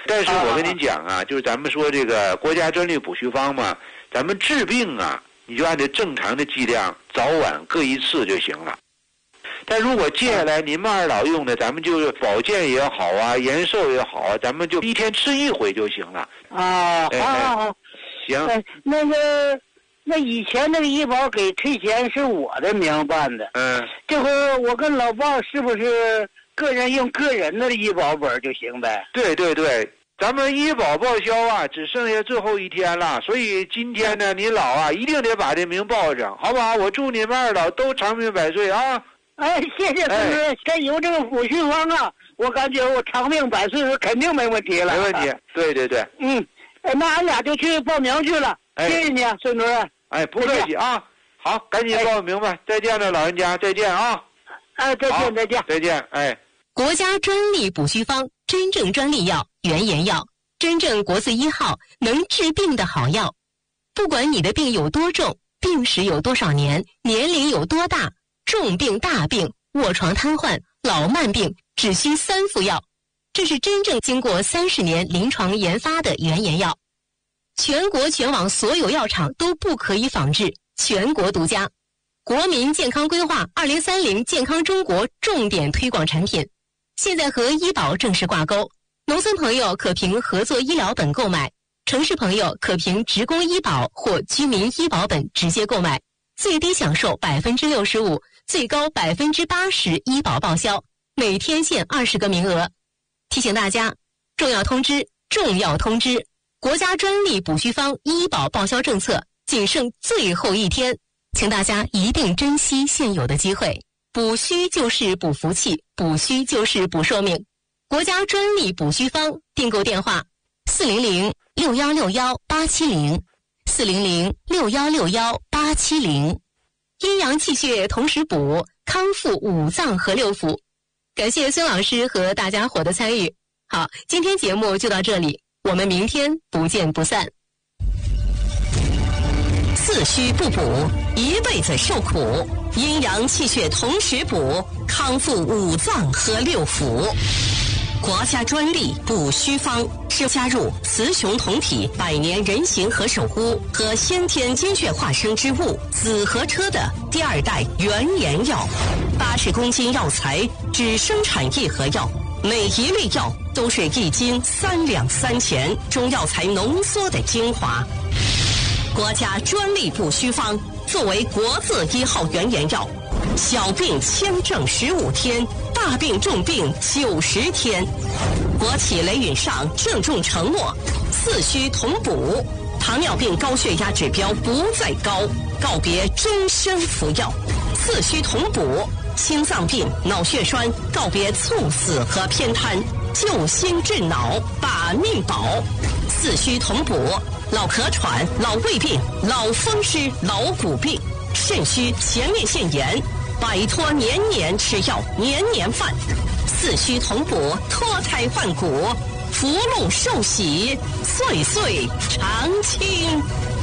但是我跟您讲啊，就是咱们说这个国家专利补虚方嘛，咱们治病啊，你就按照正常的剂量，早晚各1次就行了。但如果接下来您们二老用的，咱们就是保健也好啊，延寿也好啊，咱们就1天吃1回就行了。 好。 行。 那以前那个医保给退钱是我的名办的。这回我跟老鲍是不是个人用个人的医保本就行呗？ 对，咱们医保报销啊，只剩下最后1天了，所以今天呢，您老啊一定得把这名报上，好不好？我祝你们二老都长命百岁啊！ 谢谢孙主任，该有这个补虚方啊，我感觉我长命百岁是肯定没问题了。 没问题，对。 那俺俩就去报名去了。谢谢你啊，孙主任。 不客气啊。好，赶紧报名吧。再见了，老人家，再见啊。再见。 国家专利补虚方，真正专利药，原研药，真正国字1号，能治病的好药。不管你的病有多重，病史有多少年，年龄有多大，重病、大病、卧床瘫痪、老慢病，只需3副药。这是真正经过30年临床研发的原研药，全国全网所有药厂都不可以仿制，全国独家。国民健康规划2030健康中国重点推广产品，现在和医保正式挂钩。农村朋友可凭合作医疗本购买，城市朋友可凭职工医保或居民医保本直接购买，最低享受65%，最高80%医保报销，每天限20个名额。提醒大家，重要通知！国家专利补虚方医保报销政策仅剩最后1天，请大家一定珍惜现有的机会。补虚就是补福气，补虚就是补寿命。国家专利补虚方订购电话400-6161-870，400-6161-870。阴阳气血同时补，康复5脏和6腑。感谢孙老师和大家伙的参与。好，今天节目就到这里，我们明天不见不散。 四虚不补，一辈子受苦；阴阳气血同时补，康复5脏和6腑。国家专利补虚方是加入雌雄同体百年人形和首乌和先天精血化生之物紫河车的第2代原研药，80公斤药材只生产1盒药，每一粒药都是1斤3两3钱中药材浓缩的精华。国家专利补虚方作为国字1号原研药，小病轻症15天，大病重病90天。国企雷允上郑重承诺，四虚同补，糖尿病高血压指标不再高，告别终身服药；四虚同补，心脏病、脑血栓告别猝死和偏瘫，救心治脑，把命保；四虚同补，老咳喘、老胃病、老风湿、老骨病，肾虚前列腺炎，摆脱年年吃药、年年犯；四虚同补，脱胎换骨，福禄寿喜，岁岁常青。